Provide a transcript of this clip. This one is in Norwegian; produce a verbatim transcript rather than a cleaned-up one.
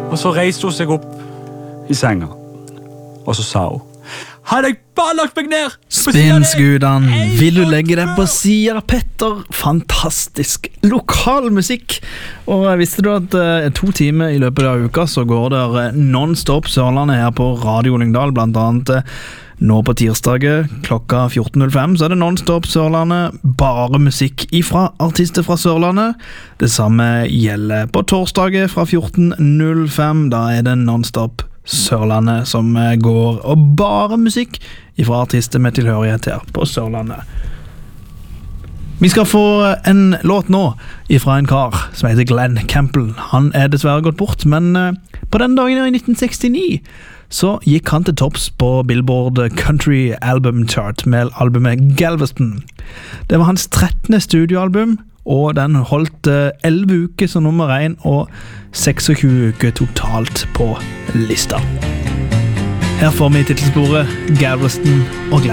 Og så reiste hun seg opp i senga. Og så sa hun, hadde jeg bare lagt meg ned på siden av Spinnskudan, deg, vil du legge deg på siden av Petter? Fantastisk lokal musikk. Og visste du at eh, to timer i løpet av uka så går det eh, non-stop Sørlandet her på Radio Lyngdal, blant annet eh, nå på tirsdager klokka fjorten null fem så er det non-stop Sørlandet, bare musikk ifra artister fra Sørlandet. Det samme gjelder på torsdager fra fjorten null fem, da er det non-stop Sørlandet som går, og bare musikk ifra artister med tilhørighet her på Sørlandet. Vi skal få en låt nå ifra en kar som heter Glenn Campbell. Han er dessverre gått bort, men på den dagen i nitten sekstini så gikk han til topps på Billboard Country Album Chart med albumet Galveston. Det var hans trettende studioalbum, og den holdt elleve uker som nummer én og seksogtjue uker totalt på lista. Her får vi titelsporet Galveston og Glenn.